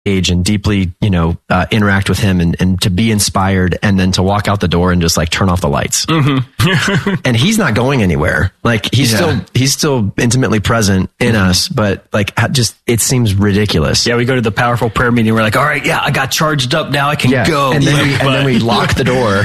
and deeply, interact with him and to be inspired, and then to walk out the door and just like turn off the lights. Mm-hmm. And he's not going anywhere. Like he's still intimately present in us, but like it seems ridiculous. Yeah. We go to the powerful prayer meeting. We're like, all right, I got charged up now. I can go. And then we lock the door.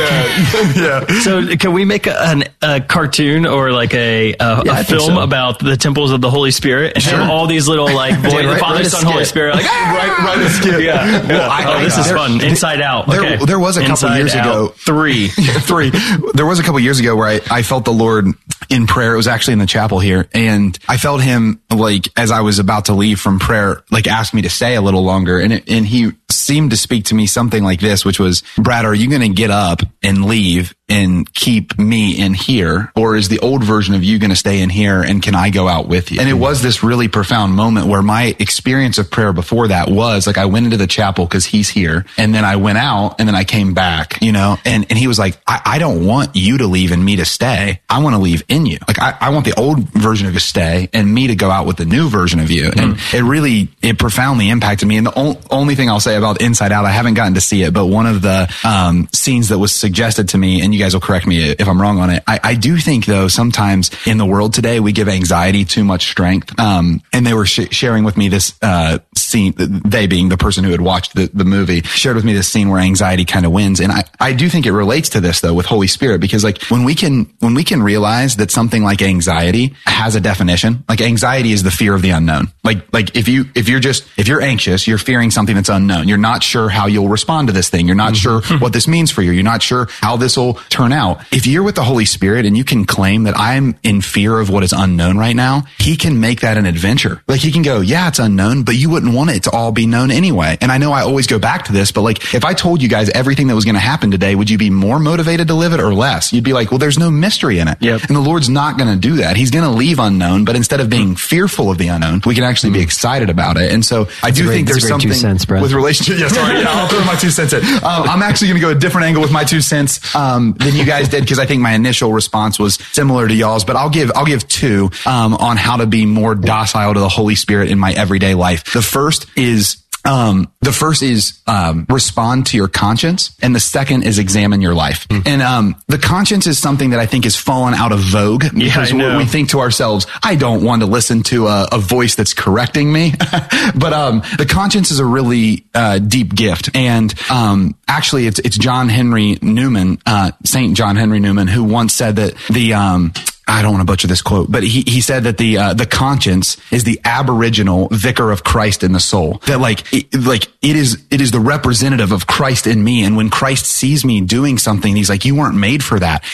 So can we make a cartoon or like a film about the temples of the Holy Spirit and have all these little like the Father, Son, Holy Spirit, like right a skit. Yeah. Well, this is fun. Inside Out. There was a couple years ago. 3. There was a couple years ago where I felt the Lord in prayer. It was actually in the chapel here. And I felt him like, as I was about to leave from prayer, like ask me to stay a little longer. And he seemed to speak to me something like this, which was, Brad, are you going to get up and leave and keep me in here? Or is the old version of you going to stay in here and can I go out with you? And it was this really profound moment where my experience of prayer before that was like, I went into the chapel because he's here, and then I went out and then I came back, and he was like, I don't want you to leave and me to stay. I want to leave in you. Like I want the old version of you to stay and me to go out with the new version of you. And it profoundly impacted me. And the only thing I'll say about Inside Out, I haven't gotten to see it, but one of the scenes that was suggested to me, and you guys will correct me if I'm wrong on it. I do think though, sometimes in the world today, we give anxiety too much strength. And they were sharing with me this scene, they being the person who had watched the movie, shared with me this scene where anxiety kind of wins. And I do think it relates to this though with Holy Spirit, because like when we can realize that something like anxiety has a definition, like anxiety is the fear of the unknown. Like if you're anxious, you're fearing something that's unknown. You're not sure how you'll respond to this thing. You're not sure what this means for you. You're not sure how this will turn out. If you're with the Holy Spirit and you can claim that I'm in fear of what is unknown right now, he can make that an adventure. Like he can go, yeah, it's unknown, but you wouldn't want it to all be known anyway. And I know I always go back to this, but like if I told you guys everything that was going to happen today, would you be more motivated to live it or less? You'd be like, well, there's no mystery in it. Yep. And the Lord's not going to do that. He's going to leave unknown, but instead of being fearful of the unknown, we can actually be excited about it. And so I do think there's something with relationship. Yeah, sorry. Yeah, I'll throw my 2 cents in. I'm actually going to go a different angle with my 2 cents than you guys did, because I think my initial response was similar to y'all's, but I'll give 2 on how to be more docile to the Holy Spirit in my everyday life. The first is respond to your conscience, and the second is examine your life. And the conscience is something that I think has fallen out of vogue because we think to ourselves, I don't want to listen to a voice that's correcting me. But the conscience is a really deep gift, and actually it's John Henry Newman, Saint John Henry Newman, who once said that I don't want to butcher this quote, but he said that the conscience is the aboriginal vicar of Christ in the soul. That it is the representative of Christ in me. And when Christ sees me doing something, he's like, you weren't made for that.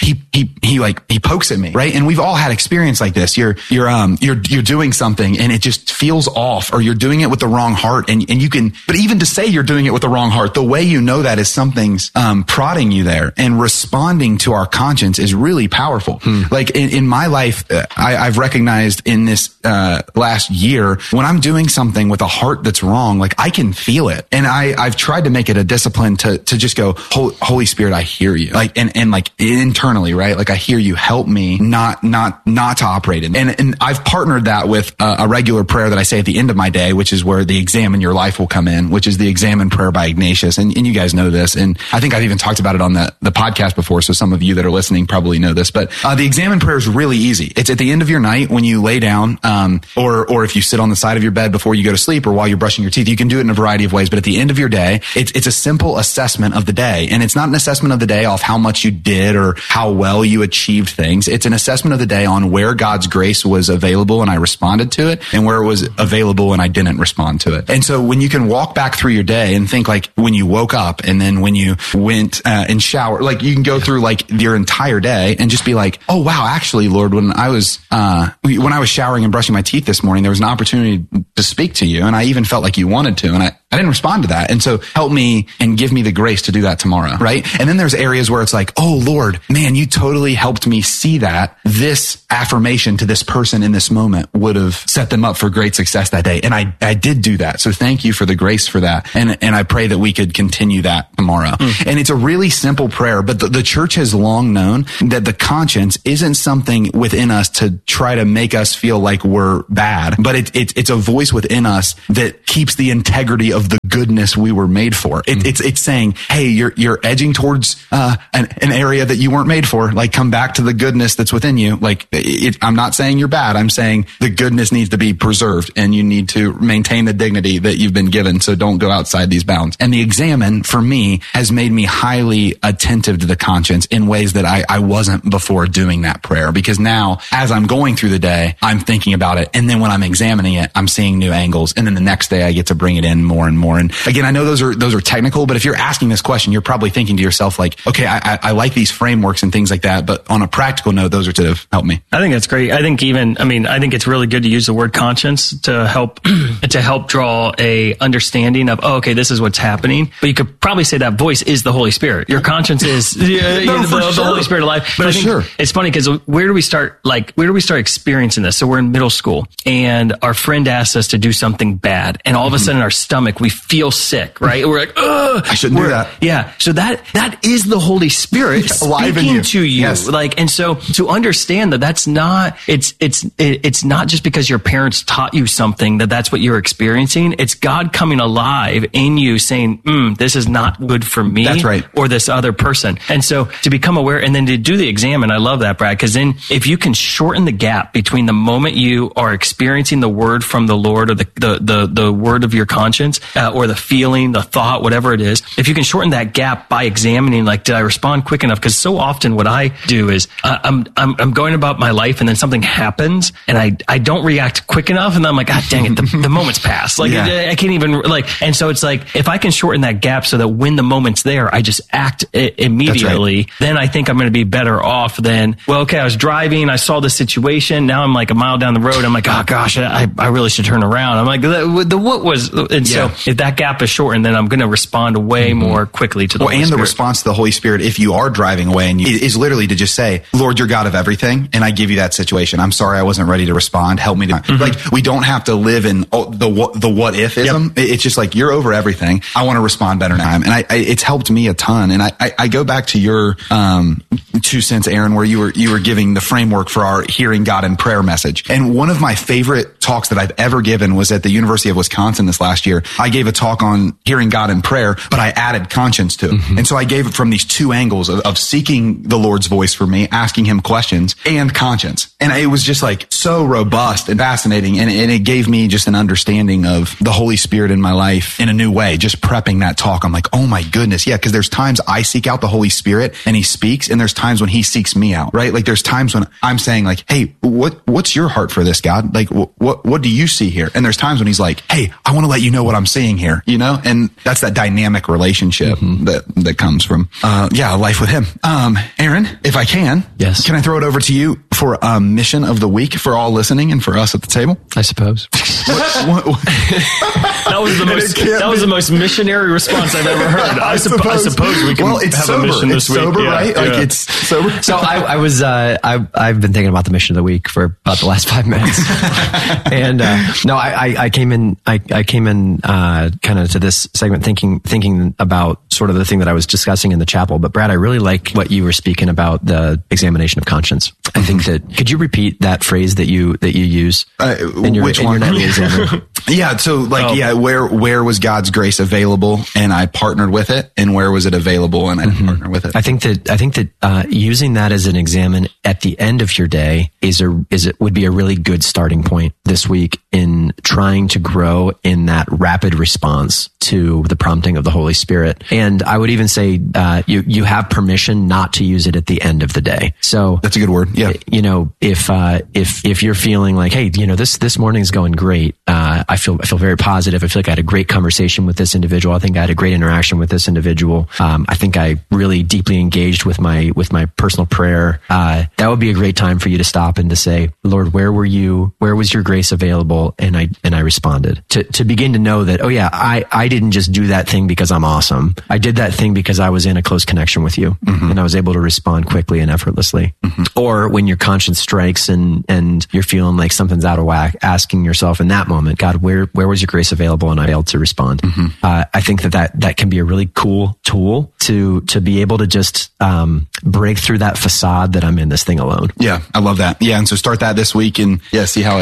He pokes at me, right? And we've all had experience like this. You're doing something and it just feels off, or you're doing it with the wrong heart. And you can, but even to say you're doing it with the wrong heart, the way you know that is something's prodding you there, and responding to our conscience is really powerful. Like in my life, I've recognized in this last year, when I'm doing something with a heart that's wrong, like I can feel it. And I've tried to make it a discipline to just go, Holy Spirit, I hear you. Like, and like internally, right? Like I hear you, help me not to operate in. And I've partnered that with a regular prayer that I say at the end of my day, which is where the examine your life will come in, which is the examine prayer by Ignatius. And you guys know this. And I think I've even talked about it on the podcast before. So some of you that are listening probably know this, but the examine prayer is really easy. It's at the end of your night when you lay down, or if you sit on the side of your bed before you go to sleep, or while you're brushing your teeth. You can do it in a variety of ways, but at the end of your day, it's a simple assessment of the day. And it's not an assessment of the day off how much you did or how well you achieved things. It's an assessment of the day on where God's grace was available and I responded to it, and where it was available and I didn't respond to it. And so when you can walk back through your day and think like when you woke up, and then when you went and showered, like you can go through like your entire day and just be like, oh wow, actually, Lord, when I was showering and brushing my teeth this morning, there was an opportunity to speak to you, and I even felt like you wanted to, and I didn't respond to that. And so help me and give me the grace to do that tomorrow, right? And then there's areas where it's like, oh Lord, man, you totally helped me see that this affirmation to this person in this moment would have set them up for great success that day. And I did do that. So thank you for the grace for that. And I pray that we could continue that tomorrow. And it's a really simple prayer, but the church has long known that the conscience isn't something within us to try to make us feel like we're bad, but it's a voice within us that keeps the integrity of of the goodness we were made for. It's saying, hey, you're edging towards an area that you weren't made for. Like, come back to the goodness that's within you. Like, I'm not saying you're bad. I'm saying the goodness needs to be preserved, and you need to maintain the dignity that you've been given. So don't go outside these bounds. And the examine, for me, has made me highly attentive to the conscience in ways that I wasn't before doing that prayer. Because now, as I'm going through the day, I'm thinking about it. And then when I'm examining it, I'm seeing new angles. And then the next day I get to bring it in more and more. And again, I know those are technical, but if you're asking this question, you're probably thinking to yourself, like, okay, I like these frameworks and things like that, but on a practical note, those are to help me. I think that's great. I think it's really good to use the word conscience to help draw a understanding of, oh, okay, this is what's happening. But you could probably say that voice is the Holy Spirit. Your conscience is the Holy Spirit of life. But I think it's funny because where do we start experiencing this? So we're in middle school and our friend asks us to do something bad, and all of a sudden in our stomach we feel sick, right? We're like, ugh, I shouldn't do that. Yeah. So that is the Holy Spirit speaking to you. Yes. Like, and so to understand that's not, it's not just because your parents taught you something that's what you're experiencing. It's God coming alive in you saying, this is not good for me. That's right. Or this other person. And so to become aware and then to do the examine, I love that, Brad, because then if you can shorten the gap between the moment you are experiencing the word from the Lord or the word of your conscience, or the feeling, the thought, whatever it is, if you can shorten that gap by examining, like, did I respond quick enough? Because so often what I do is I'm going about my life and then something happens and I don't react quick enough, and then I'm like, God dang it, the moment's passed. Like, I can't even, like, and so it's like, if I can shorten that gap so that when the moment's there, I just act immediately, then I think I'm going to be better off than, well, okay, I was driving, I saw the situation, now I'm like a mile down the road, I'm like, oh gosh, I really should turn around. I'm like, what was, and so if that gap is shortened, then I'm going to respond way more quickly to the Holy Spirit. The response to the Holy Spirit, if you are driving away, and is literally to just say, Lord, you're God of everything, and I give you that situation. I'm sorry I wasn't ready to respond. Help me to, like, we don't have to live in the what if-ism. Yep. It's just like, you're over everything. I want to respond better now. And it's helped me a ton. And I go back to your 2 cents, Aaron, where you were giving the framework for our Hearing God in Prayer message. And one of my favorite talks that I've ever given was at the University of Wisconsin this last year. I gave a talk on hearing God in prayer, but I added conscience to it. And so I gave it from these two angles of seeking the Lord's voice for me, asking him questions, and conscience. And it was just like so robust and fascinating. And it gave me just an understanding of the Holy Spirit in my life in a new way. Just prepping that talk, I'm like, oh my goodness. Yeah. Cause there's times I seek out the Holy Spirit and he speaks, and there's times when he seeks me out, right? Like, there's times when I'm saying, like, hey, what's your heart for this, God? Like, what do you see here? And there's times when he's like, hey, I want to let you know what I'm seeing here, you know? And that's that dynamic relationship that comes from, life with him. Aaron, if I can, yes, can I throw it over to you for a mission of the week for all listening and for us at the table? I suppose. That was the most missionary response I've ever heard. I suppose we can have sober. A mission this week. Sober, right? Yeah. Like, it's sober. So I've been thinking about the mission of the week for about the last 5 minutes. And I came in kind of to this segment thinking about sort of the thing that I was discussing in the chapel. But Brad, I really like what you were speaking about, the examination of conscience. I think that, could you repeat that phrase that you use? Which one? Yeah. So where was God's grace available and I partnered with it, and where was it available and I didn't partner with it? I think that using that as an examine at the end of your day would be a really good starting point this week in trying to grow in that rapid response to the prompting of the Holy Spirit. And I would even say you have permission not to use it at the end of the day. So that's a good word. Yeah. You know, if you're feeling like, hey, you know, this morning's going great. I feel very positive. I feel like I had a great conversation with this individual. I think I had a great interaction with this individual. I think I really deeply engaged with my personal prayer. That would be a great time for you to stop and to say, Lord, where were you? Where was your grace available? And I responded to begin to know that, oh yeah, I didn't just do that thing because I'm awesome. I did that thing because I was in a close connection with you, and I was able to respond quickly and effortlessly. Or when your conscience strikes and you're feeling like something's out of whack, asking yourself in that moment, God, where was your grace available? And I failed to respond. I think that can be a really cool tool to be able to just break through that facade that I'm in this thing alone. Yeah, I love that. Yeah, and so start that this week and see how it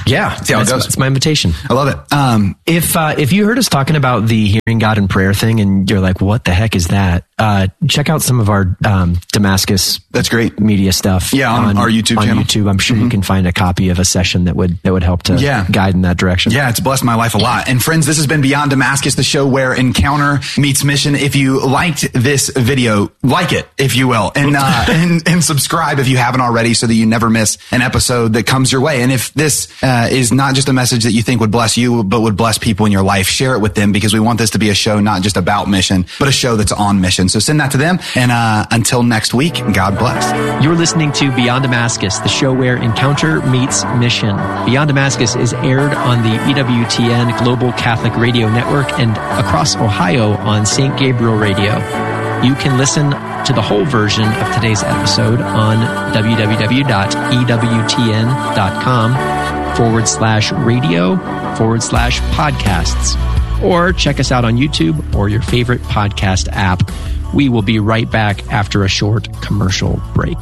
Yeah. See how it goes. That's my invitation. I love it. If you heard us talking about the hearing God in prayer thing and you're like, what the heck is that? Check out some of our Damascus. That's great. Media stuff. Yeah, on our YouTube channel. On YouTube, I'm sure you can find a copy of a session that would help to guide in that direction. Yeah, it's blessed my life a lot. And friends, this has been Beyond Damascus, the show where encounter meets mission. If you liked this video, like it, if you will, and and subscribe if you haven't already, so that you never miss an episode that comes your way. And if this is not just a message that you think would bless you, but would bless people in your life, share it with them, because we want this to be a show not just about mission, but a show that's on mission. So send that to them. And until next week, God bless. You're listening to Beyond Damascus, the show where encounter meets mission. Beyond Damascus is aired on the EWTN Global Catholic Radio Network and across Ohio on St. Gabriel Radio. You can listen to the whole version of today's episode on www.ewtn.com/radio/podcasts, or check us out on YouTube or your favorite podcast app. We will be right back after a short commercial break.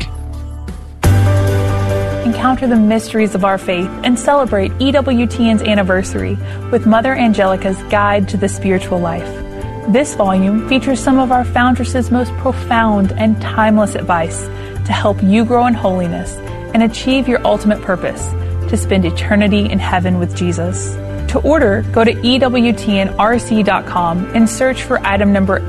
Encounter the mysteries of our faith and celebrate EWTN's anniversary with Mother Angelica's Guide to the Spiritual Life. This volume features some of our foundress's most profound and timeless advice to help you grow in holiness and achieve your ultimate purpose, to spend eternity in heaven with Jesus. To order, go to EWTNRC.com and search for item number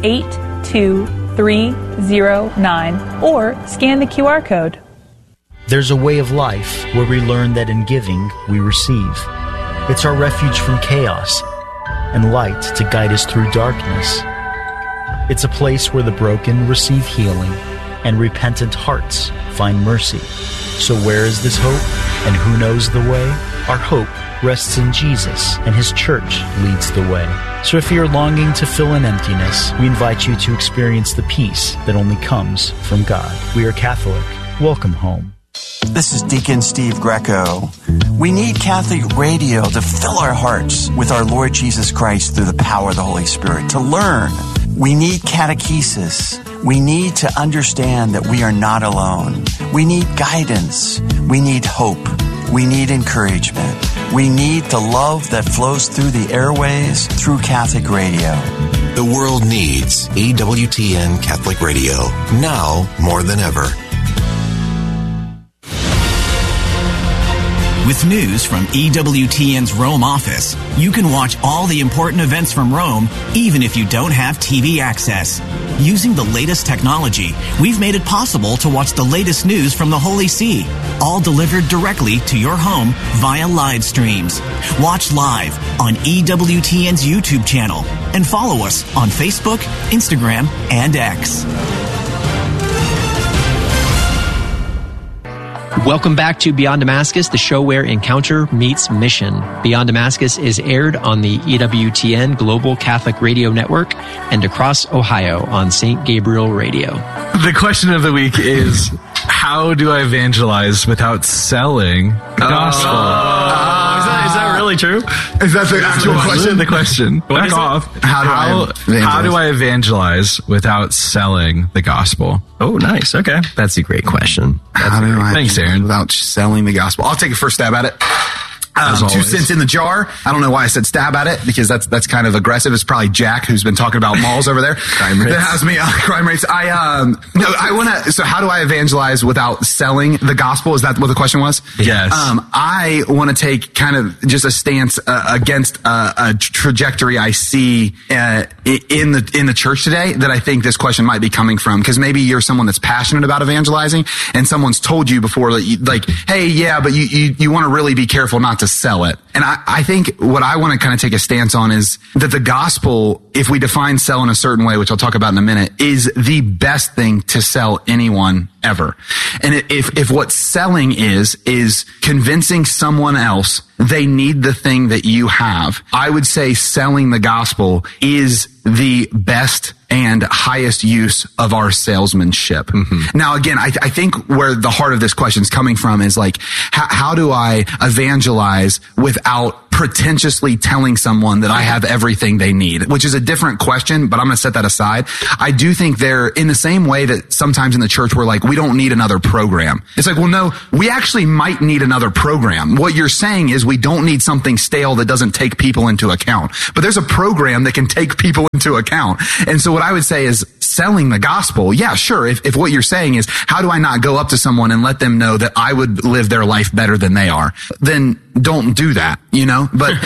82309 or scan the QR code. There's a way of life where we learn that in giving, we receive. It's our refuge from chaos and light to guide us through darkness. It's a place where the broken receive healing and repentant hearts find mercy. So where is this hope, and who knows the way? Our hope rests in Jesus, and His church leads the way. So if you're longing to fill an emptiness, we invite you to experience the peace that only comes from God. We are Catholic. Welcome home. This is Deacon Steve Greco. We need Catholic radio to fill our hearts with our Lord Jesus Christ through the power of the Holy Spirit, to learn. We need catechesis. We need to understand that we are not alone. We need guidance. We need hope. We need encouragement. We need the love that flows through the airways through Catholic radio. The world needs EWTN Catholic Radio, now more than ever. With news from EWTN's Rome office, you can watch all the important events from Rome, even if you don't have TV access. Using the latest technology, we've made it possible to watch the latest news from the Holy See, all delivered directly to your home via live streams. Watch live on EWTN's YouTube channel and follow us on Facebook, Instagram, and X. Welcome back to Beyond Damascus, the show where encounter meets mission. Beyond Damascus is aired on the EWTN Global Catholic Radio Network and across Ohio on St. Gabriel Radio. The question of the week is, how do I evangelize without selling the gospel? Is that really true? Is that the actual question? The question. Back off. How do I evangelize without selling the gospel? Oh, nice. Okay. That's a great question. Thanks, Aaron. Without selling the gospel. I'll take a first stab at it. 2 cents in the jar. I don't know why I said stab at it, because that's kind of aggressive. It's probably Jack, who's been talking about malls over there. Crime rates. That has me crime rates. So how do I evangelize without selling the gospel? Is that what the question was? Yes. I want to take kind of just a stance against a trajectory I see in the church today that I think this question might be coming from, because maybe you're someone that's passionate about evangelizing and someone's told you before like, hey, yeah, but you want to really be careful not to sell it. And I think what I want to kind of take a stance on is that the gospel, if we define sell in a certain way, which I'll talk about in a minute, is the best thing to sell anyone ever. And if what selling is convincing someone else they need the thing that you have, I would say selling the gospel is the best and highest use of our salesmanship. Mm-hmm. Now, again, I think where the heart of this question is coming from is like, how do I evangelize without pretentiously telling someone that I have everything they need, which is a different question, but I'm going to set that aside. I do think they're in the same way that sometimes in the church we're like, we don't need another program. It's like, well, no, we actually might need another program. What you're saying is we don't need something stale that doesn't take people into account. But there's a program that can take people into account. And so what I would say is selling the gospel. Yeah, sure. If what you're saying is, how do I not go up to someone and let them know that I would live their life better than they are? Then don't do that, you know?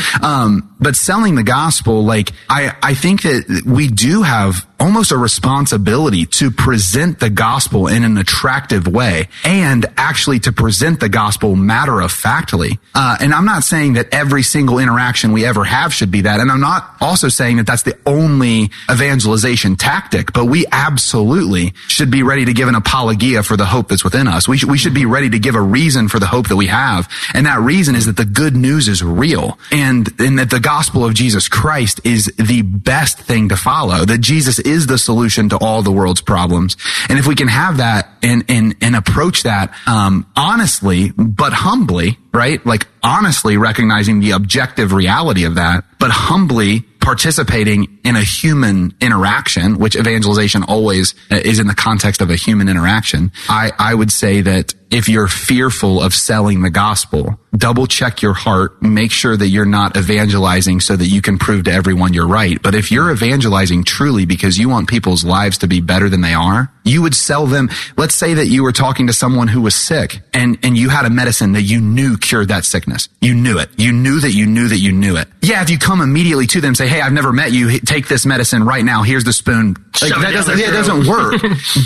But selling the gospel, like, I think that we do have almost a responsibility to present the gospel in an attractive way and actually to present the gospel matter-of-factly. And I'm not saying that every single interaction we ever have should be that. And I'm not also saying that that's the only evangelization tactic, but we absolutely should be ready to give an apologia for the hope that's within us. We should be ready to give a reason for the hope that we have. And that reason is that the good news is real and that the gospel of Jesus Christ is the best thing to follow, that Jesus is the solution to all the world's problems. And if we can have that and approach that, honestly, but humbly, right? Like honestly recognizing the objective reality of that, but humbly participating in a human interaction, which evangelization always is in the context of a human interaction. I would say that if you're fearful of selling the gospel, double check your heart, make sure that you're not evangelizing so that you can prove to everyone you're right. But if you're evangelizing truly because you want people's lives to be better than they are, you would sell them. Let's say that you were talking to someone who was sick and you had a medicine that you knew cured that sickness. You knew it. You knew that you knew that you knew it. Yeah, if you come immediately to them and say, hey, I've never met you, take this medicine right now. Here's the spoon. Like, that doesn't work.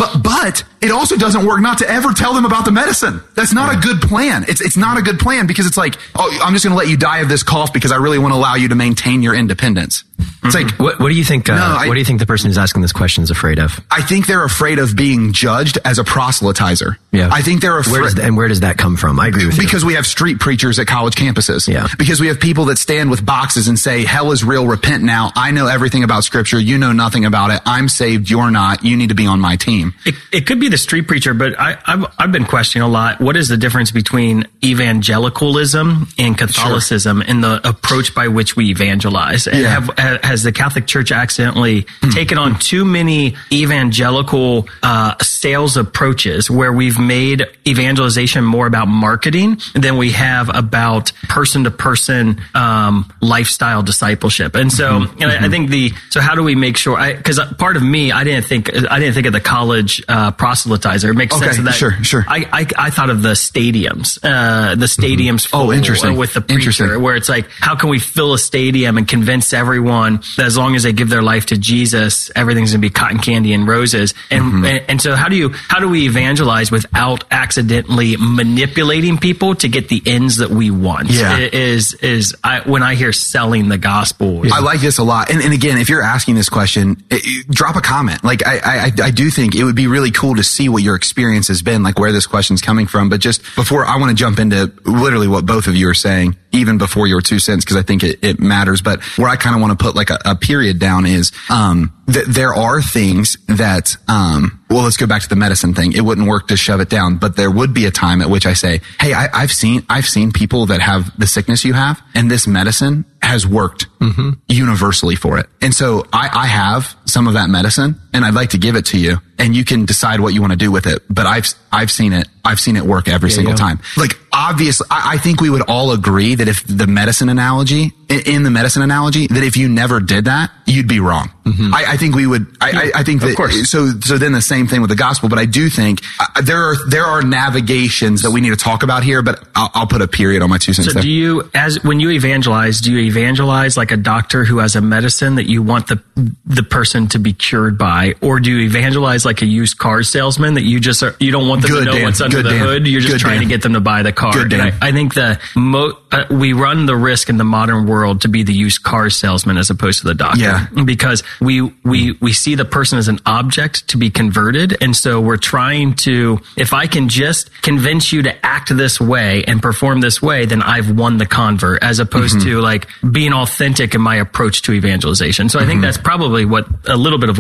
But it also doesn't work not to ever tell them about the medicine. That's not a good plan. It's not a good plan because it's like, oh, I'm just going to let you die of this cough because I really want to allow you to maintain your independence. It's like, what do you think? What do you think the person who's asking this question is afraid of? I think they're afraid of being judged as a proselytizer. Yeah. I think they're afraid. Where does that come from? I agree with you. Because we have street preachers at college campuses. Yeah. Because we have people that stand with boxes and say, hell is real, repent now. I know everything about scripture. You know nothing about it. I'm saved. You're not. You need to be on my team. It could be the street preacher, but I've been questioning a lot. What is the difference between evangelicalism and Catholicism in the approach by which we evangelize? And has the Catholic Church accidentally taken on too many evangelical sales approaches where we've made evangelization more about marketing than we have about person-to-person lifestyle discipleship? And so I think so how do we make sure, because part of me, I didn't think of the college proselytizer. It makes sense of that. Sure. I thought of the stadiums full with the preacher, where it's like, how can we fill a stadium and convince everyone that as long as they give their life to Jesus, everything's going to be cotton candy and roses. And so how do we evangelize without accidentally manipulating people to get the ends that we want? When I hear selling the gospel. I like this a lot. And again, if you're asking this question, drop a comment. Like I do think it would be really cool to see what your experience has been, like where this question's coming from. But just before, I want to jump into literally what both of you are saying, even before your 2 cents, because I think it matters. But where I kind of want to put like a period down is that there are things that, well, let's go back to the medicine thing. It wouldn't work to shove it down, but there would be a time at which I say, hey, I've seen people that have the sickness you have, and this medicine has worked universally for it. And so I have some of that medicine, and I'd like to give it to you, and you can decide what you want to do with it. But I've seen it work every single time. Like, obviously, I think we would all agree that if in the medicine analogy, that if you never did that, you'd be wrong. I think we would, I think that, of course. So then the same thing with the gospel, but I do think there are navigations that we need to talk about here, but I'll put a period on my 2 cents. So when you evangelize like a doctor who has a medicine that you want the person to be cured by, or do you evangelize like a used car salesman that you don't want them to know what's under the hood? You're just trying to get them to buy the car. I think we run the risk in the modern world to be the used car salesman as opposed to the doctor, because we see the person as an object to be converted. And so we're trying to, if I can just convince you to act this way and perform this way, then I've won the convert, as opposed to like being authentic in my approach to evangelization. So I think that's probably a little bit of what they're trying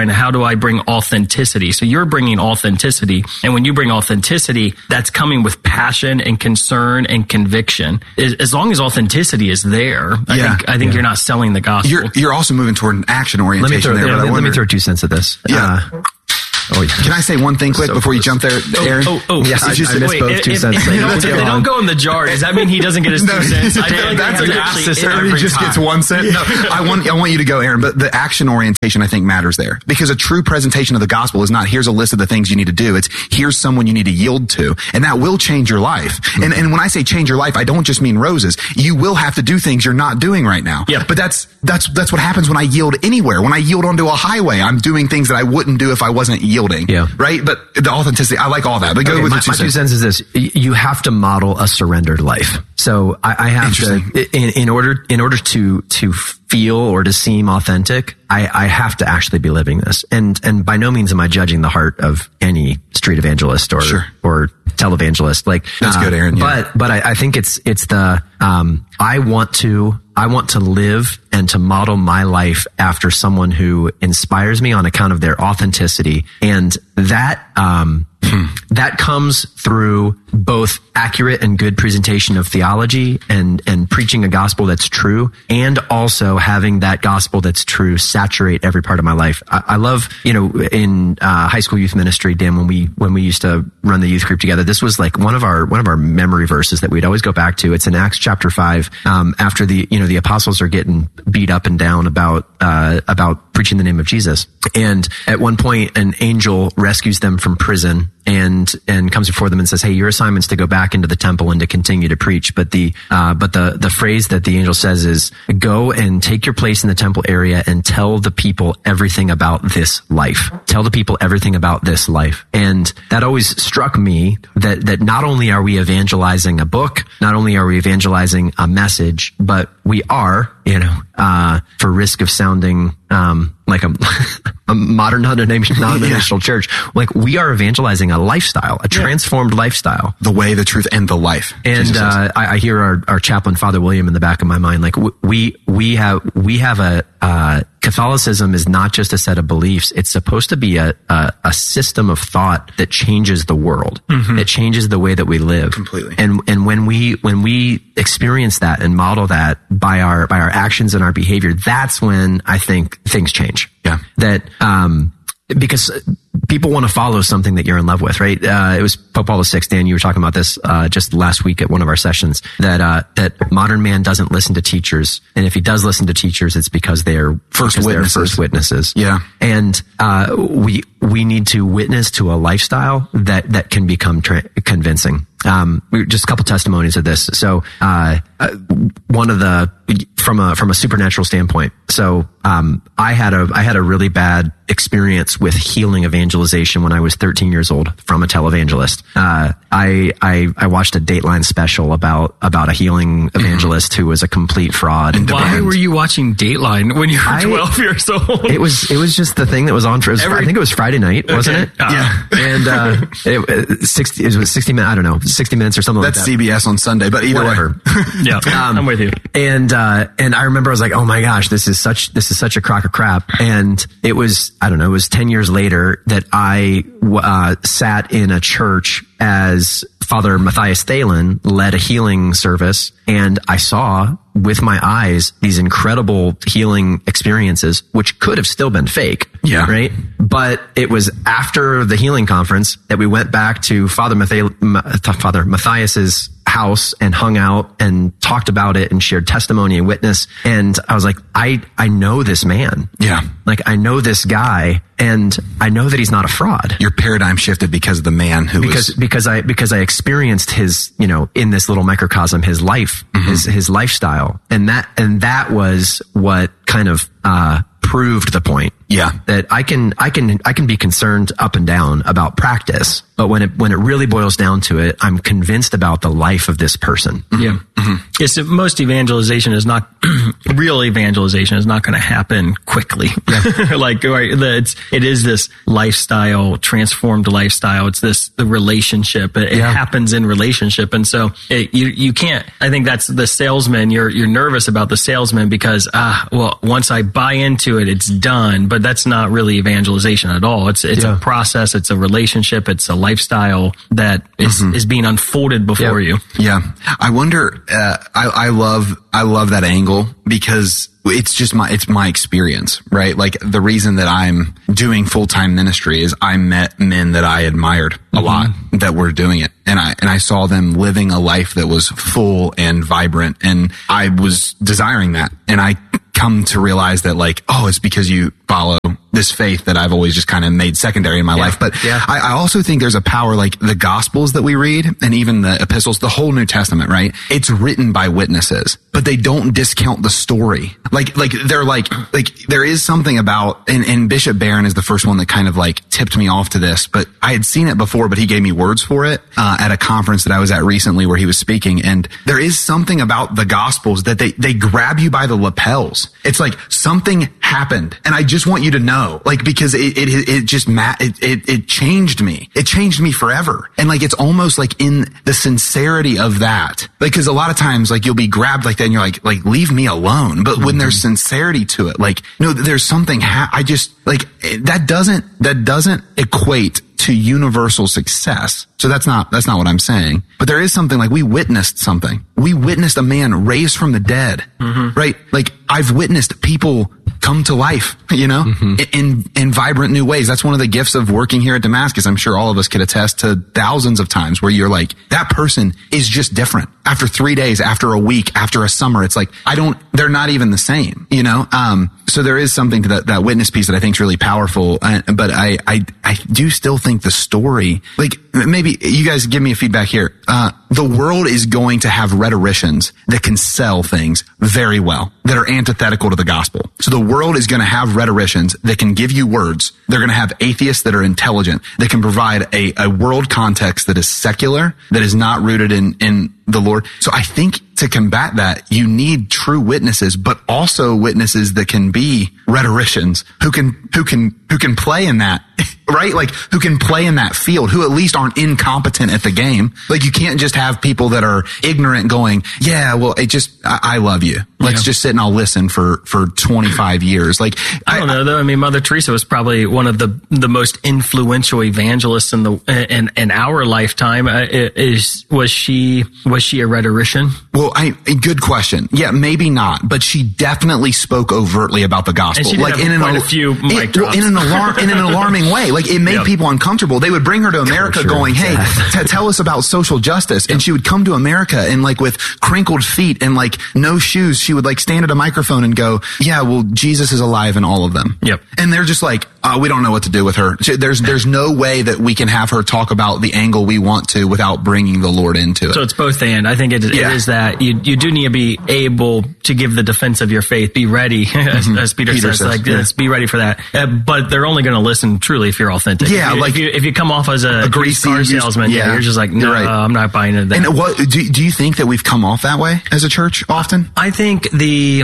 and how do I bring authenticity? So you're bringing authenticity. And when you bring authenticity, that's coming with passion and concern and conviction. As long as authenticity is there, I think you're not selling the gospel. You're also moving toward an action orientation let me throw 2 cents at this. Yeah. Can I say one thing quick before you jump there, Aaron? Yes, I missed both 2 cents. They don't go in the jar. Does that mean he doesn't get his 2 cents? I feel like that's an accessory. He just gets 1 cent. No, I want you to go, Aaron. But the action orientation, I think, matters there, because a true presentation of the gospel is not here's a list of the things you need to do. It's here's someone you need to yield to, and that will change your life. Mm-hmm. And when I say change your life, I don't just mean roses. You will have to do things you're not doing right now. Yeah. But that's what happens when I yield anywhere. When I yield onto a highway, I'm doing things that I wouldn't do if I wasn't yielding. Yeah. Right. But the authenticity, I like all that. But go with my 2 cents is this: you have to model a surrendered life. So I have to, in order to feel or to seem authentic, I have to actually be living this. And by no means am I judging the heart of any street evangelist or televangelist. Like that's good, Aaron. Yeah. But I think it's the I want to live and to model my life after someone who inspires me on account of their authenticity, and that that comes through both accurate and good presentation of theology and preaching a gospel that's true, and also having that gospel that's true saturate every part of my life. I love, in high school youth ministry, Dan, when we used to run the youth group together, this was like one of our memory verses that we'd always go back to. It's in Acts chapter 5, after the apostles are getting beat up and down about preaching the name of Jesus. And at one point, an angel rescues them from prison and comes before them and says, "Hey, your assignment's to go back into the temple and to continue to preach." But the phrase that the angel says is, "Go and take your place in the temple area and tell the people everything about this life." Tell the people everything about this life. And that always struck me that not only are we evangelizing a book, not only are we evangelizing a message, but we are, for risk of sounding like a modern non-denominational church, like we are evangelizing a lifestyle, a transformed lifestyle. The way, the truth, and the life. And I hear our chaplain, Father William, in the back of my mind. Like we have a Catholicism is not just a set of beliefs. It's supposed to be a system of thought that changes the world. Mm-hmm. It changes the way that we live. Completely. And when we experience that and model that by our actions and our behavior, that's when I think things change. Yeah. That, because people want to follow something that you're in love with, right? It was Pope Paul VI, Dan, you were talking about this, just last week at one of our sessions, that modern man doesn't listen to teachers. And if he does listen to teachers, it's because they're first witnesses. Yeah. And, we need to witness to a lifestyle that can become convincing. Just a couple testimonies of this. So, one of from a supernatural standpoint. So, I had a really bad experience with healing evangelization when I was 13 years old from a televangelist. I watched a Dateline special about a healing evangelist who was a complete fraud. And why were you watching Dateline when you were 12 years old? It was just the thing that was on for, I think it was Friday night, wasn't it? Yeah. And, it was 60 minutes, I don't know, 60 minutes or something like that. That's CBS on Sunday, but either way. Yeah. I'm with you. And I remember I was like, oh my gosh, this is such a crock of crap. And it was 10 years later that I, sat in a church as Father Matthias Thelen led a healing service, and I saw with my eyes these incredible healing experiences, which could have still been fake. Yeah. Right. But it was after the healing conference that we went back to Father Matthias's house and hung out and talked about it and shared testimony and witness. And I was like, I know this man. Yeah. Like I know this guy, and I know that he's not a fraud. Your paradigm shifted because of the man who because I experienced his, in this little microcosm, his life, mm-hmm. his lifestyle. And that was what kind of, proved the point. Yeah. That I can be concerned up and down about practice, but when it really boils down to it, I'm convinced about the life of this person. Mm-hmm. Yeah. Mm-hmm. It's most evangelization is not real evangelization is not going to happen quickly. Yeah. Like it is this lifestyle, transformed lifestyle. It's the relationship. It happens in relationship. And so you can't, I think that's the salesman. You're nervous about the salesman because, once I buy into it, it's done. But that's not really evangelization at all. It's a process. It's a relationship. It's a lifestyle that is being unfolded before you. Yeah. I wonder, I love that angle because it's my experience, right? Like the reason that I'm doing full-time ministry is I met men that I admired a lot that were doing it. And I saw them living a life that was full and vibrant. And I was desiring that. And I come to realize that like, oh, it's because you follow this faith that I've always just kind of made secondary in my life. But I also think there's a power, like the Gospels that we read and even the epistles, the whole New Testament, right? It's written by witnesses, but they don't discount the story. Like they're like there is something about, and Bishop Barron is the first one that kind of like tipped me off to this, but I had seen it before, but he gave me words for it, at a conference that I was at recently where he was speaking. And there is something about the Gospels that they grab you by the lapels. It's like something happened and I just want you to know, like, because it changed me. It changed me forever. And like, it's almost like in the sincerity of that, like, cause a lot of times like you'll be grabbed like that and you're like leave me alone. But when there's sincerity to it, like, no, there's something, I just like, that doesn't equate to universal success. So that's not what I'm saying. But there is something like we witnessed something. We witnessed a man raised from the dead, right? Like I've witnessed people come to life, you know, in vibrant new ways. That's one of the gifts of working here at Damascus. I'm sure all of us could attest to thousands of times where you're like, that person is just different. After 3 days, after a week, after a summer, it's like, they're not even the same, you know? So there is something to that witness piece that I think is really powerful. But I do still think the story, like maybe you guys give me a feedback here. The world is going to have rhetoricians that can sell things very well that are antithetical to the gospel. So the world is going to have rhetoricians that can give you words. They're going to have atheists that are intelligent, that can provide a world context that is secular, that is not rooted in the Lord. So I think to combat that, you need true witnesses, but also witnesses that can be rhetoricians who can play in that, right? Like who can play in that field, who at least aren't incompetent at the game. Like you can't just have people that are ignorant going, yeah, well, I love you. Let's just sit and I'll listen for 25 years. Like, I don't know though. I mean, Mother Teresa was probably one of the most influential evangelists in our lifetime. Was she a rhetorician? Well, good question. Yeah, maybe not, but she definitely spoke overtly about the gospel. And she did like have quite a few mic drops. In an alarming way. Like it made people uncomfortable. They would bring her to America going, hey, tell us about social justice. And she would come to America and like with crinkled feet and like no shoes, she would like stand at a microphone and go, yeah, well, Jesus is alive in all of them. Yep. And they're just like, we don't know what to do with her. There's no way that we can have her talk about the angle we want to without bringing the Lord into it. So it's both and. I think it is that you do need to be able to give the defense of your faith. Be ready, as Peter says. Like, be ready for that. But they're only going to listen truly if you're authentic. Yeah, if you come off as a greasy car salesman, you're just like, no, I'm not buying into that. And what do you think that we've come off that way as a church often? I think the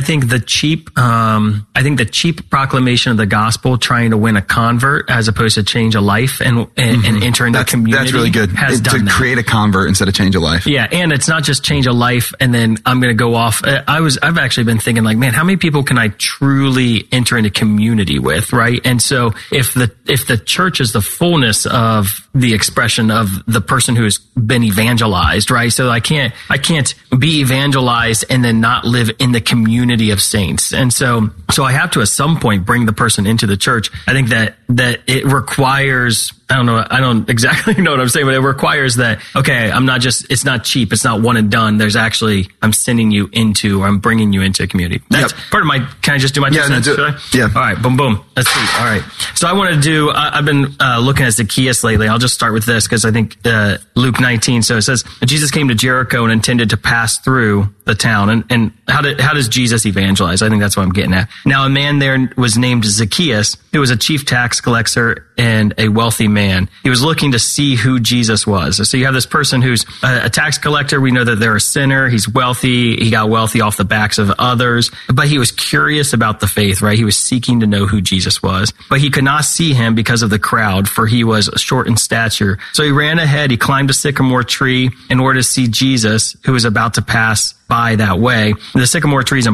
cheap proclamation of the gospel, trying to win a convert as opposed to change a life and enter into the community. That's really good. To create a convert instead of change a life. Yeah, and it's not just change a life and then I'm going to go off. I've actually been thinking like, man, how many people can I truly enter into community with, right? And so if the church is the fullness of the expression of the person who has been evangelized, right? So I can't be evangelized and then not live in the community of saints. And so I have to at some point bring the person into the church. I think that it requires, I don't exactly know what I'm saying, but it requires that, okay, it's not cheap. It's not one and done. There's actually, I'm bringing you into a community. That's part of can I just do my 2 cents? Yeah. All right. Boom, boom. Let's see. All right. So I want to do, I've been looking at Zacchaeus lately. I'll just start with this because I think Luke 19. So it says, Jesus came to Jericho and intended to pass through the town. And how does Jesus evangelize? I think that's what I'm getting at. Now, a man there was named Zacchaeus, who was a chief tax collector and a wealthy man. He was looking to see who Jesus was. So you have this person who's a tax collector. We know that they're a sinner. He's wealthy. He got wealthy off the backs of others, but he was curious about the faith, right? He was seeking to know who Jesus was, but he could not see him because of the crowd, for he was short in stature. So he ran ahead. He climbed a sycamore tree in order to see Jesus, who was about to pass by that way. The sycamore tree is important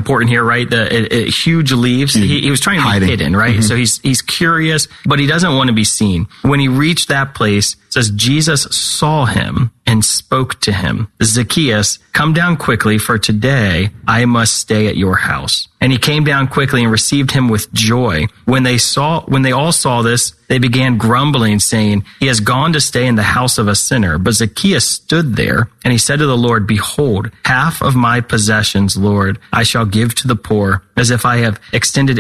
important here, right? The huge leaves. He was trying to be hidden, right? So he's curious, but he doesn't want to be seen. When he reached that place, it says Jesus saw him and spoke to him. Zacchaeus, come down quickly, for today I must stay at your house. And he came down quickly and received him with joy. When they all saw this, they began grumbling, saying, he has gone to stay in the house of a sinner. But Zacchaeus stood there, and he said to the Lord, behold, half of my possessions, Lord, I shall give to the poor, as if I have extorted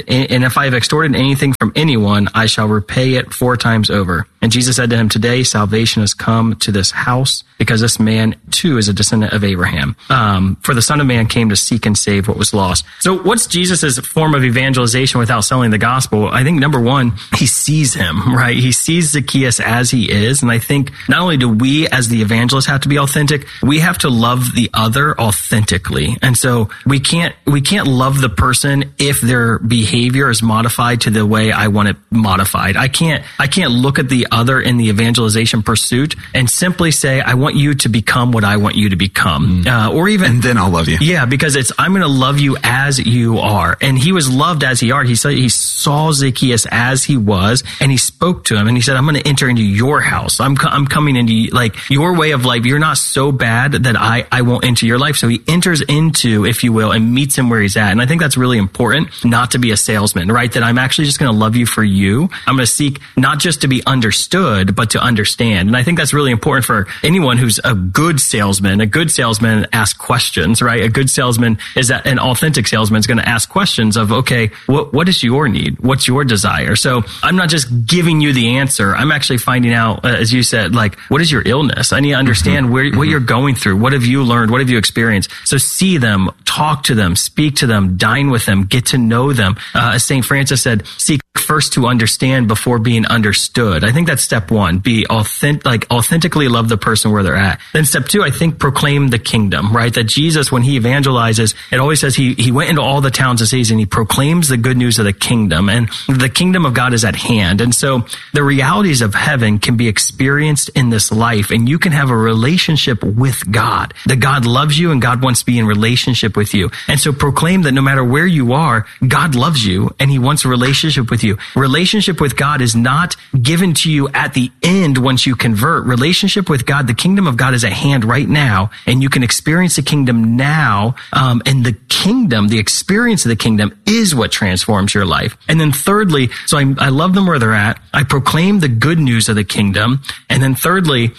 anything from anyone, I shall repay it 4 times over. And Jesus said to him, today salvation has come to this house, because this man too is a descendant of Abraham. For the Son of Man came to seek and save what was lost. So what's Jesus' form of evangelization without selling the gospel? I think number one, he sees him, right? He sees Zacchaeus as he is. And I think not only do we as the evangelists have to be authentic, we have to love the other authentically. And so we can't love the person if their behavior is modified to the way I want it modified. I can't look at the other in the evangelization pursuit and simply say, I want you to become what I want you to become. Or even, and then I'll love you. Yeah, because I'm going to love you as you are. And he was loved as he are. He saw Zacchaeus as he was, and he spoke to him, and he said, I'm going to enter into your house. I'm coming into like your way of life. You're not so bad that I won't enter your life. So he enters into, if you will, and meets him where he's at. And I think that's really important, not to be a salesman, right? That I'm actually just going to love you for you. I'm going to seek not just to be understood, but to understand. And I think that's really important for anyone who's a good salesman. A good salesman asks questions, right? A good salesman is that an authentic salesman is going to ask questions of, okay, what is your need? What's your desire? So I'm not just giving you the answer. I'm actually finding out, as you said, like, what is your illness? I need to understand what you're going through. What have you learned? What have you experienced? So see them, talk to them, speak to them, dine with them, get to know them. As St. Francis said, seek first to understand before being understood. I think that's step one. Be authentically love the person where they're at. Then step two, I think proclaim the kingdom, right? That Jesus, when he evangelizes, it always says he went into all the towns and cities and he proclaims the good news of the kingdom, and the kingdom of God is at hand. And so the realities of heaven can be experienced in this life, and you can have a relationship with God, that God loves you and God wants to be in relationship with you. And so proclaim that no matter where you are, God loves you and he wants a relationship with you. Relationship with God is not given to you at the end once you convert. Relationship with God, the kingdom of God is at hand right now, and you can experience the kingdom now. And the kingdom, the experience of the kingdom is what transforms your life. And then thirdly, so I love them where they're at. I proclaim the good news of the kingdom. And then thirdly,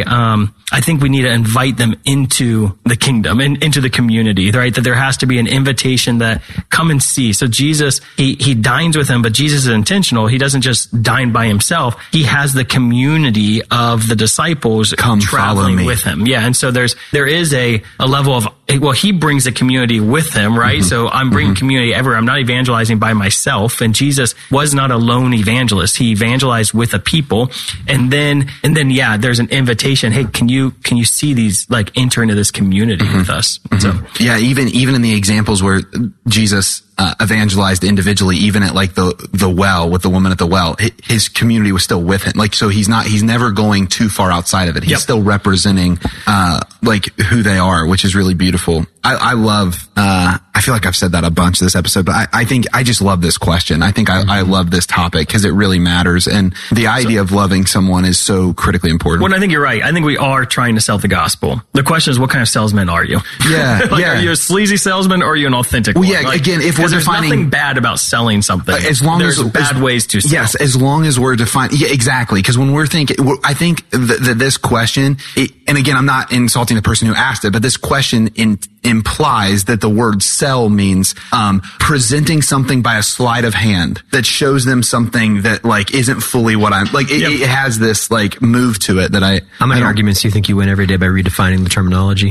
I think we need to invite them into the kingdom and into the community, right? That there has to be an invitation that come and see. So Jesus, he dines with them, but Jesus is intentional. He doesn't just dine by himself. He has the community of the disciples traveling with him. Yeah. And so there is a level of, well, he brings the community with him, right? So I'm bringing community everywhere. I'm not evangelizing by myself. And Jesus was not a lone evangelist. He evangelized with a people. And then, yeah, there's an invitation. Hey, can you see these, like, enter into this community with us? So, yeah, even in the examples where Jesus evangelized individually, even at like the well with the woman at the well, his community was still with him. Like, so he's never going too far outside of it. He's still representing, like who they are, which is really beautiful. I love, I feel like I've said that a bunch this episode, but I think I just love this question. I think I love this topic because it really matters. And the idea of loving someone is so critically important. Well, I think you're right. I think we are trying to sell the gospel. The question is, what kind of salesman are you? Yeah. Are you a sleazy salesman or are you an authentic one? Yeah. Like, again, if we're there's defining, nothing bad about selling something. There's bad ways to sell. Yes, as long as we're defining. Yeah, exactly. Because when we're thinking, I think that this question, and again, I'm not insulting the person who asked it, but this question implies that the word sell means presenting something by a sleight of hand that shows them something that like isn't fully what I'm like. It has this like move to it that how many arguments do you think you win every day by redefining the terminology?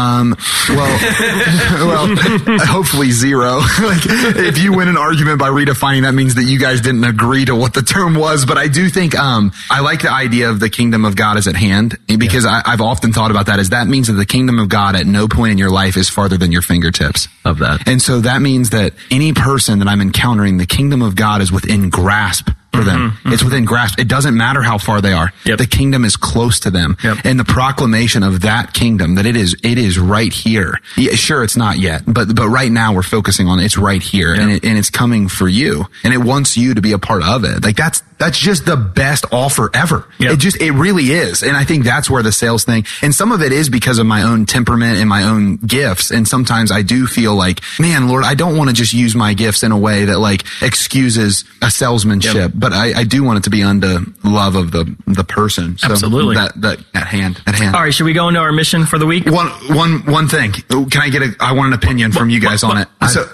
Well, hopefully zero. Like, if you win an argument by redefining, that means that you guys didn't agree to what the term was. But I do think I like the idea of the kingdom of God is at hand, because I've often thought about that. Is that means that the kingdom of God at no point in your life is farther than your fingertips. Of that. And so that means that any person that I'm encountering, the kingdom of God is within grasp for them. It's within grasp. It doesn't matter how far they are. The kingdom is close to them. And the proclamation of that kingdom, that it is right here. Yeah, sure, it's not yet, but right now we're focusing on it's right here, and it's coming for you, and it wants you to be a part of it. Like that's just the best offer ever. It really is. And I think that's where the sales thing, and some of it is because of my own temperament and my own gifts. And sometimes I do feel like, man, Lord, I don't want to just use my gifts in a way that like excuses a salesmanship, but I do want it to be unto love of the person. So absolutely. That at hand. All right. Should we go into our mission for the week? One thing. Can I want an opinion from you guys on it. So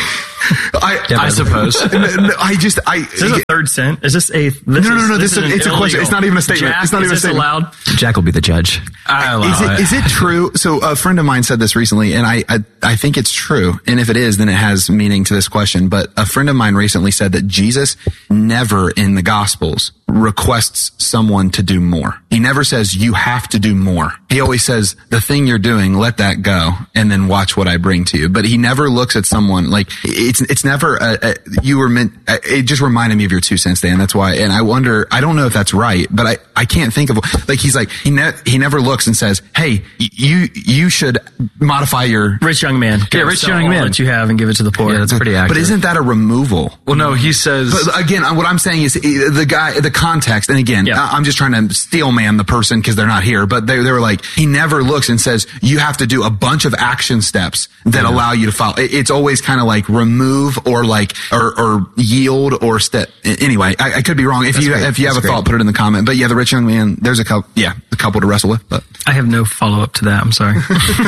I suppose. Is this a third cent? Is this a... No. It's a question. It's not even a statement. Jack, it's not even a statement. Allowed? Jack will be the judge. Is it true? So a friend of mine said this recently, and I think it's true. And if it is, then it has meaning to this question. But a friend of mine recently said that Jesus never in the Gospels requests someone to do more. He never says, you have to do more. He always says, the thing you're doing, let that go, and then watch what I bring to you. But he never looks at someone like, it's never, you were meant, it just reminded me of your 2 cents, Dan. That's why. And I wonder, I don't know if that's right, but I can't think of, like, he's like, he never looks and says, hey, you should modify your... Rich young man. Rich young man. All that you have and give it to the poor. Yeah, that's pretty accurate. But isn't that a removal? Well, no, he says... But again, what I'm saying is the context, and again, I'm just trying to steel man the person because they're not here, but they were like, he never looks and says, you have to do a bunch of action steps that allow you to follow. It's always kind of like remove or like, or yield or step. Anyway, I could be wrong. If you have a thought, put it in the comment. But yeah, the rich young man, there's a couple to wrestle with, but I have no follow up to that. I'm sorry.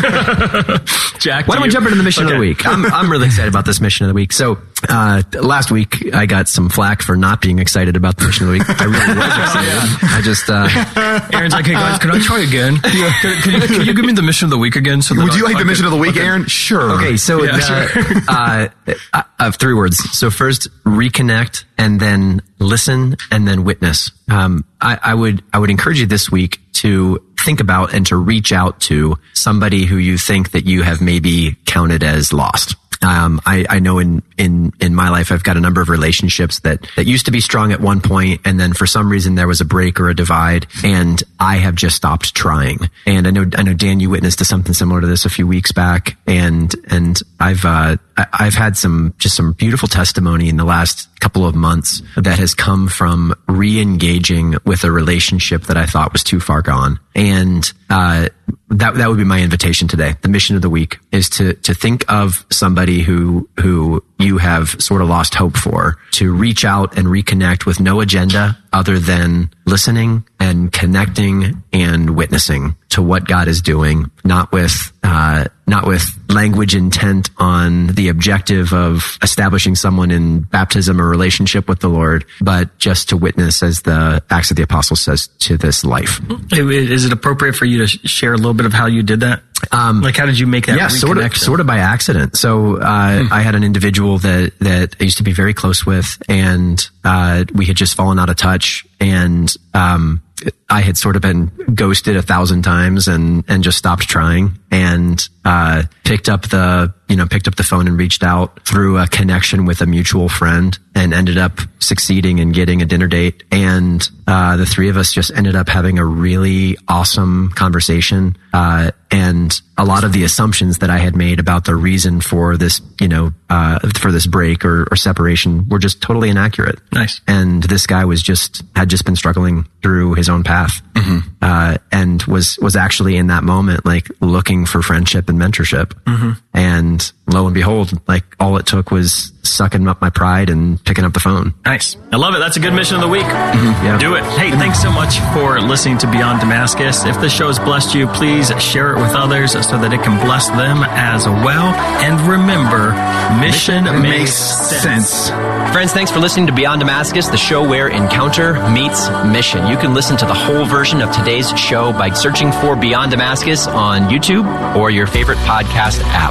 Jack, why don't we jump into the mission of the week? I'm really excited about this mission of the week. So, last week I got some flack for not being excited about the mission of the week. I really was excited. I just, Aaron's like, hey guys, can I try again? Can you give me the mission of the week again? So would you like the mission of the week, Aaron? Sure. Okay. So, I have 3 words. So first, reconnect, and then listen, and then witness. I would encourage you this week to think about and to reach out to somebody who you think that you have maybe counted as lost. I know in my life, I've got a number of relationships that used to be strong at one point, and then for some reason there was a break or a divide, and I have just stopped trying. And I know, Dan, you witnessed to something similar to this a few weeks back, and I've had some beautiful testimony in the last couple of months that has come from re-engaging with a relationship that I thought was too far gone. And, that would be my invitation today. The mission of the week is to think of somebody who you have sort of lost hope for, to reach out and reconnect with no agenda other than listening and connecting and witnessing to what God is doing, not with language intent on the objective of establishing someone in baptism or relationship with the Lord, but just to witness, as the Acts of the Apostles says, to this life. Is it appropriate for you to share a little bit of how you did that? Like, how did you make that? Yeah, sort of by accident. So, I had an individual that I used to be very close with, and, we had just fallen out of touch, and, I had sort of been ghosted 1,000 times and just stopped trying, and, picked up the phone and reached out through a connection with a mutual friend, and ended up succeeding in getting a dinner date. And, the 3 of us just ended up having a really awesome conversation. And a lot of the assumptions that I had made about the reason for this, for this break or separation were just totally inaccurate. Nice. And this guy had just been struggling through his own path. And was actually in that moment, like, looking for friendship and mentorship. And lo and behold, like, all it took was sucking up my pride and picking up the phone. Nice. I love it. That's a good mission of the week. Do it. Hey, thanks so much for listening to Beyond Damascus. If this show has blessed you, please share it with others so that it can bless them as well. And remember, mission makes sense. Friends, thanks for listening to Beyond Damascus, the show where encounter meets mission. You can listen to the whole version of today's show by searching for Beyond Damascus on YouTube or your favorite podcast app.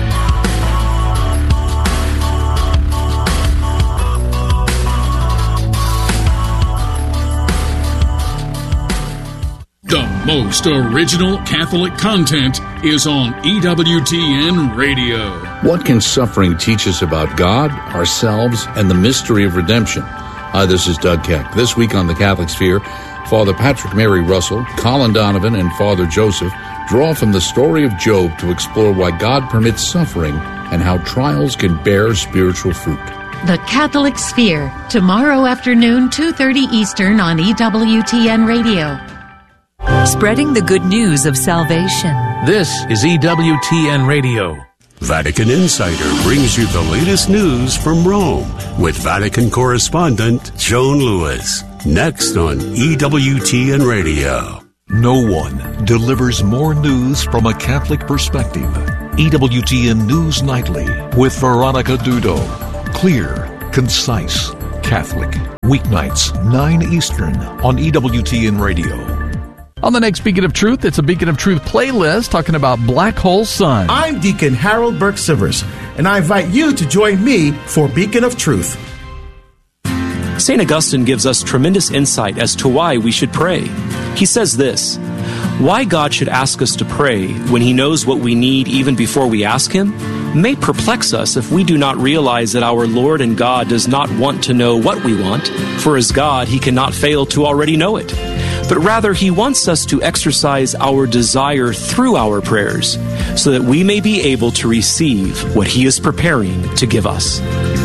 The most original Catholic content is on EWTN Radio. What can suffering teach us about God, ourselves, and the mystery of redemption? Hi, this is Doug Keck. This week on the Catholic Sphere, Father Patrick Mary Russell, Colin Donovan, and Father Joseph draw from the story of Job to explore why God permits suffering and how trials can bear spiritual fruit. The Catholic Sphere, tomorrow afternoon, 2:30 Eastern on EWTN Radio. Spreading the good news of salvation. This is EWTN Radio. Vatican Insider brings you the latest news from Rome with Vatican correspondent Joan Lewis. Next on EWTN Radio. No one delivers more news from a Catholic perspective. EWTN News Nightly with Veronica Dudo. Clear, concise, Catholic. Weeknights, 9 Eastern on EWTN Radio. On the next Beacon of Truth, it's a Beacon of Truth playlist talking about Black Hole Sun. I'm Deacon Harold Burke-Sivers, and I invite you to join me for Beacon of Truth. St. Augustine gives us tremendous insight as to why we should pray. He says this: why God should ask us to pray when He knows what we need even before we ask Him may perplex us if we do not realize that our Lord and God does not want to know what we want, for as God He cannot fail to already know it. But rather He wants us to exercise our desire through our prayers so that we may be able to receive what He is preparing to give us.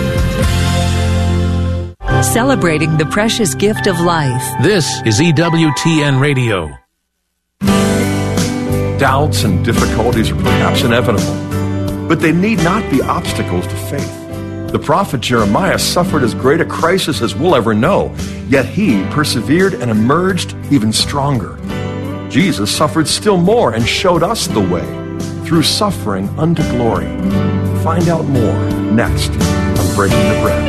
Celebrating the precious gift of life. This is EWTN Radio. Doubts and difficulties are perhaps inevitable, but they need not be obstacles to faith. The prophet Jeremiah suffered as great a crisis as we'll ever know, yet he persevered and emerged even stronger. Jesus suffered still more and showed us the way through suffering unto glory. Find out more next on Breaking the Bread.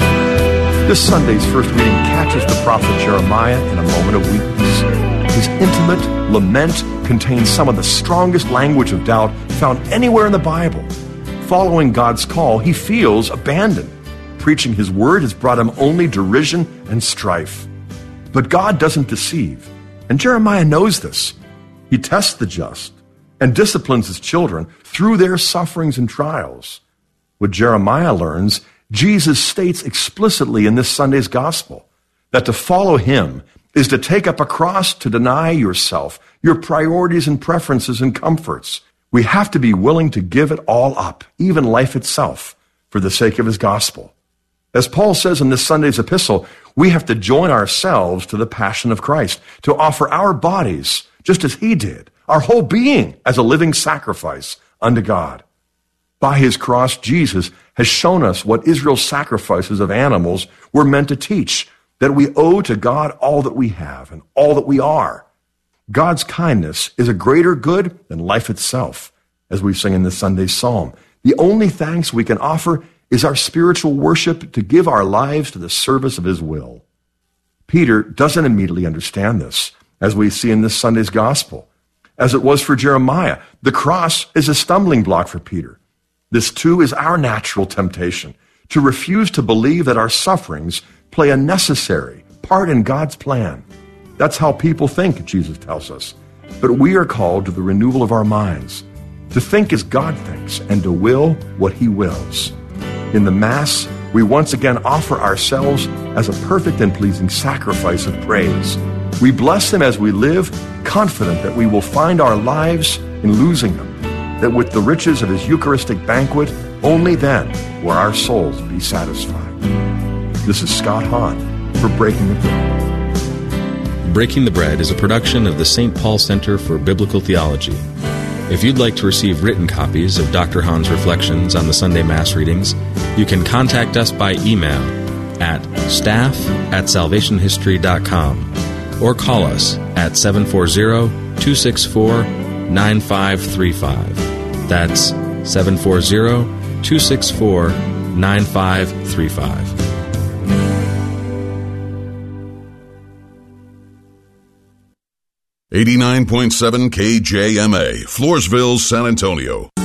This Sunday's first reading catches the prophet Jeremiah in a moment of weakness. His intimate lament contains some of the strongest language of doubt found anywhere in the Bible. Following God's call, he feels abandoned. Preaching His word has brought him only derision and strife. But God doesn't deceive, and Jeremiah knows this. He tests the just and disciplines His children through their sufferings and trials. What Jeremiah learns, Jesus states explicitly in this Sunday's gospel, that to follow Him is to take up a cross, to deny yourself, your priorities and preferences and comforts. We have to be willing to give it all up, even life itself, for the sake of His gospel. As Paul says in this Sunday's epistle, we have to join ourselves to the passion of Christ, to offer our bodies, just as He did, our whole being as a living sacrifice unto God. By His cross, Jesus has shown us what Israel's sacrifices of animals were meant to teach, that we owe to God all that we have and all that we are. God's kindness is a greater good than life itself, as we sing in this Sunday's psalm. The only thanks we can offer is our spiritual worship to give our lives to the service of His will. Peter doesn't immediately understand this, as we see in this Sunday's gospel. As it was for Jeremiah, the cross is a stumbling block for Peter. This too is our natural temptation, to refuse to believe that our sufferings play a necessary part in God's plan. That's how people think, Jesus tells us. But we are called to the renewal of our minds, to think as God thinks and to will what He wills. In the Mass, we once again offer ourselves as a perfect and pleasing sacrifice of praise. We bless Him as we live, confident that we will find our lives in losing Him, that with the riches of His Eucharistic banquet, only then will our souls be satisfied. This is Scott Hahn for Breaking the Bread. Breaking the Bread is a production of the St. Paul Center for Biblical Theology. If you'd like to receive written copies of Dr. Hahn's reflections on the Sunday Mass readings, you can contact us by email at staff@salvationhistory.com or call us at 740-264-9535. That's 740-264-9535. .7 KJMA, Floresville, San Antonio.